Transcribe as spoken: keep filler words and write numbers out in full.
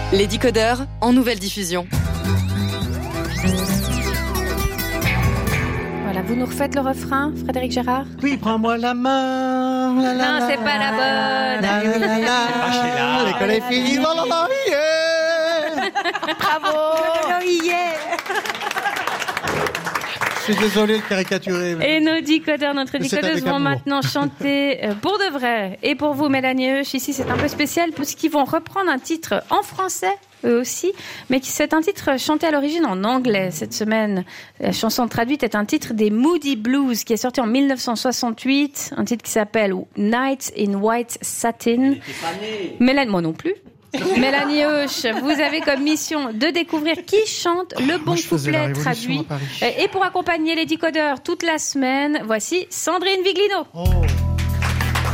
Les Décodeurs en nouvelle diffusion. Voilà, vous nous refaites le refrain, Frédéric Gérard ? Oui, prends-moi la main. La, la, non, la, c'est pas la bonne. La, la, la, la, Ah, l'école est finie. La, la, la, yeah. Bravo. Je suis désolé de caricaturer. Et nos décodeurs, notre C'est décodeuse avec vont amour. maintenant chanter euh, pour de vrai. Et pour vous, Mélanie Heuch, ici, c'est un peu spécial puisqu'ils vont reprendre un titre en français, eux aussi, mais qui c'est un titre chanté à l'origine en anglais cette semaine. La chanson traduite est un titre des Moody Blues qui est sorti en dix-neuf cent soixante-huit, un titre qui s'appelle Night in White Satin. Mélanie, moi non plus. Mélanie Heuch, vous avez comme mission de découvrir qui chante le bon Moi, je faisais la couplet Révolution traduit. à Paris. Et pour accompagner les décodeurs toute la semaine, voici Sandrine Viglino. Oh.